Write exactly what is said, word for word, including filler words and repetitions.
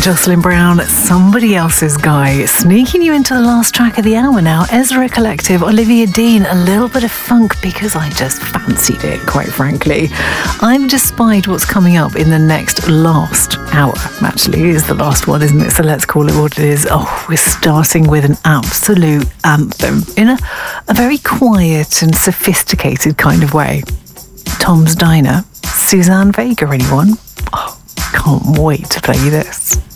Jocelyn Brown, Somebody Else's Guy. Sneaking you into the last track of the hour now, Ezra Collective, Olivia Dean, a little bit of funk because I just fancied it, quite frankly. I've just spied what's coming up in the next last hour. Actually, it is the last one, isn't it? So let's call it what it is. Oh, we're starting with an absolute anthem in a, a very quiet and sophisticated kind of way. Tom's Diner, Suzanne Vega, anyone? Oh, can't wait to play you this.